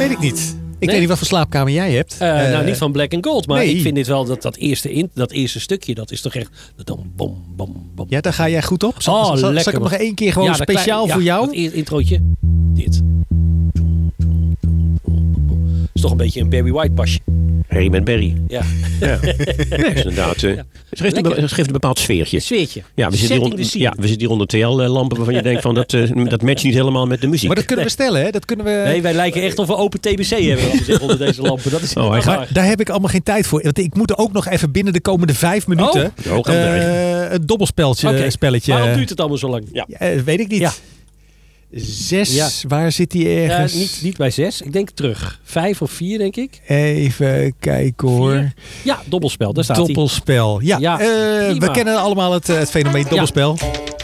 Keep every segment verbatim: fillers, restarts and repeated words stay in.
weet ik niet. Ik Nee? weet niet wat voor slaapkamer jij hebt. Uh, Uh, nou, niet van Black and Gold, maar nee. ik vind dit wel dat, dat, eerste in, dat eerste stukje, dat is toch echt... Bom, bom, bom, bom. Ja, daar ga jij goed op. Zal, Oh, zal, zal lekker, ik hem nog man. één keer gewoon Ja, dat speciaal klein- voor ja, jou? dat eerste introotje. Dit. Is toch een beetje een Barry White pasje. Harry met Barry. Ja. Ja. Nee, is inderdaad. Uh, Ja. het, geeft een, be- het geeft een bepaald sfeertje. Een sfeertje. Ja, we zitten, hier Setting rond, the scene. ja, we zitten hier onder T L-lampen waarvan je denkt van dat, uh, dat matcht niet helemaal met de muziek. Maar dat kunnen we stellen, hè? Dat kunnen we... Nee, wij lijken echt of we open T B C hebben laten we zeggen, onder deze lampen. Dat is Oh, hij waar. Maar daar heb ik allemaal geen tijd voor. Want ik moet er ook nog even binnen de komende vijf minuten... Oh, oh, gaan we uh, een dobbelspelletje Oké. spelletje. Waarom duurt het allemaal zo lang? Ja. Ja, weet ik niet. Ja. Zes, Ja. waar zit die ergens? Uh, niet, niet bij zes. Ik denk terug. Vijf of vier, denk ik. Even kijken hoor. Vier. Ja, dobbelspel. Daar staat hij. Dobbelspel. Ja, Ja, uh, we prima. kennen allemaal het, uh, het fenomeen dobbelspel.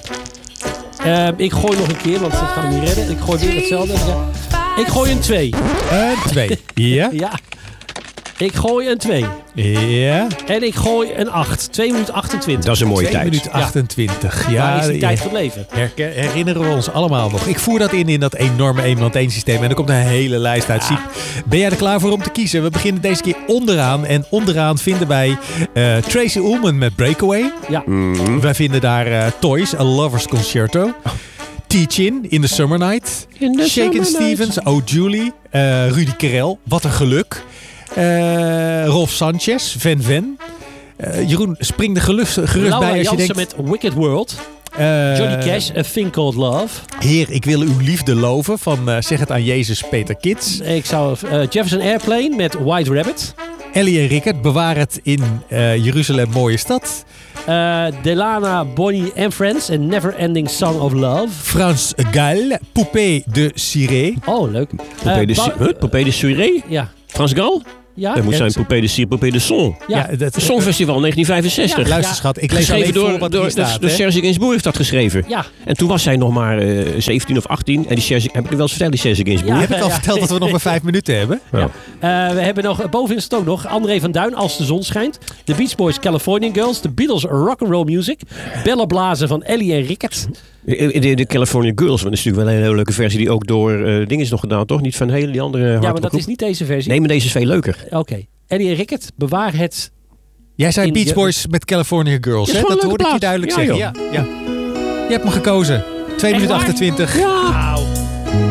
Uh, ik gooi nog een keer, want dat gaan we niet redden. Ik gooi weer hetzelfde. Ja. Ik gooi een twee. Een twee. Ja. Ja. Ik gooi een twee. Ja. En ik gooi een acht. twee minuten achtentwintig. Dat is een mooie twee tijd. minuten achtentwintig. Ja, Waar is die ja. tijd gebleven? Herken- herinneren we ons allemaal nog. Ik voer dat in in dat enorme één-man-één systeem. En er komt een hele lijst uit. Siep, ben jij er klaar voor om te kiezen? We beginnen deze keer onderaan. En onderaan vinden wij uh, Tracy Ullman met Breakaway. Ja. Mm-hmm. Wij vinden daar uh, Toys, A Lover's Concerto. Teach-In, In the Summer Night. In the Shakin' Summer Stevens, Oh Julie. Uh, Rudy Karel, Wat een geluk. Uh, Rolf Sanchez, Ven Ven. Uh, Jeroen, spring er gerust, gerust Laura bij als je Jansen denkt... met Wicked World. Uh, Johnny Cash, A Thing Called Love. Heer, ik wil uw liefde loven van uh, Zeg het aan Jezus, Peter Kids. Ik zou uh, Jefferson Airplane met White Rabbit. Ellie en Rickert, Bewaar het in uh, Jeruzalem, mooie stad. Uh, Delana, Bonnie and Friends en Never Ending Song of Love. Frans Gal, Poupée de Ciré. Oh, leuk. Poupée de, Uh, Su- Ba- huh? Poupée de Suré? Ja. Frans Gal? Ja. Dat moet Ja. zijn Poupée de Ciré, Poupée de Son. Ja. Ja, dat, Songfestival negentien vijfenzestig. Ja. Luister schat, ik lees Geschreven alleen voor door, wat door, hier staat. door hè? Serge Gainsbourg heeft dat geschreven. Ja. En toen was zij nog maar uh, zeventien of achttien. En die Serge, heb ik nu wel eens verteld, die Serge Gainsbourg? Ja. Heb ik al verteld dat we nog maar vijf minuten hebben? Ja. Uh, we hebben nog, bovenin staat ook nog André van Duin, Als de zon schijnt. De Beach Boys, Californian Girls. De Beatles, Rock'n'Roll Music. Bellen blazen van Ellie en Rickert. De, de, de California Girls, want dat is natuurlijk wel een hele leuke versie die ook door uh, dingen is nog gedaan, toch? Niet van hele die andere Ja, maar dat hardrockgroep. is niet deze versie. Nee, maar deze is veel leuker. Oké. Okay. Ellie en Rickert, bewaar het. Jij zei In Beach je- Boys met California Girls. Ja, Hè? gewoon Dat een hoorde ik je leuke duidelijk plaat. zeggen. Ja, Ja, ja. Je hebt me gekozen. twee minuten waar? achtentwintig. Ja!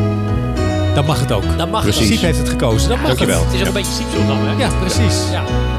Dan mag het ook. Dan mag Precies. het. Siep heeft het gekozen. Dan mag Dankjewel. het. Het is ook een beetje Siepsel dan, hè? Ja, precies. Ja.